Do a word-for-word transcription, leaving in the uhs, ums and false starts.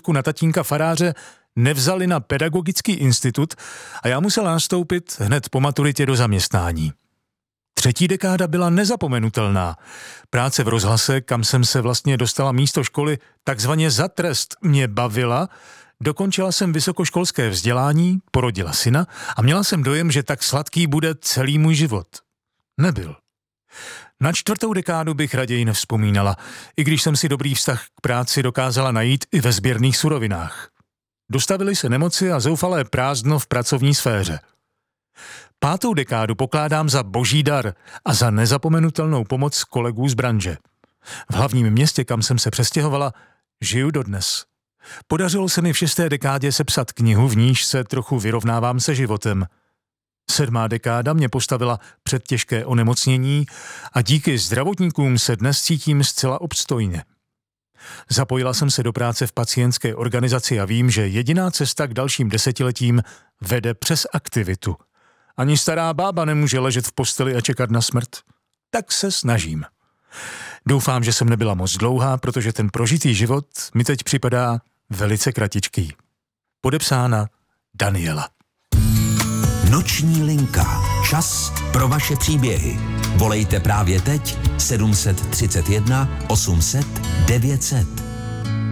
dcerku na tatínka faráře nevzali na pedagogický institut a já musel nastoupit hned po maturitě do zaměstnání. Třetí dekáda byla nezapomenutelná. Práce v rozhlase, kam jsem se vlastně dostala místo školy, takzvaně za trest, mě bavila. Dokončila jsem vysokoškolské vzdělání, porodila syna a měla jsem dojem, že tak sladký bude celý můj život. Nebyl. Na čtvrtou dekádu bych raději nevzpomínala, i když jsem si dobrý vztah k práci dokázala najít i ve sběrných surovinách. Dostavily se nemoci a zoufalé prázdno v pracovní sféře. Pátou dekádu pokládám za boží dar a za nezapomenutelnou pomoc kolegů z branže. V hlavním městě, kam jsem se přestěhovala, žiju dodnes. Podařilo se mi v šesté dekádě sepsat knihu, v níž se trochu vyrovnávám se životem. Sedmá dekáda mě postavila před těžké onemocnění a díky zdravotníkům se dnes cítím zcela obstojně. Zapojila jsem se do práce v pacientské organizaci a vím, že jediná cesta k dalším desetiletím vede přes aktivitu. Ani stará bába nemůže ležet v posteli a čekat na smrt. Tak se snažím. Doufám, že jsem nebyla moc dlouhá, protože ten prožitý život mi teď připadá velice kratičký. Podepsána Daniela. Noční linka. Čas pro vaše příběhy. Volejte právě teď sedm set třicet jedna osm set devět set.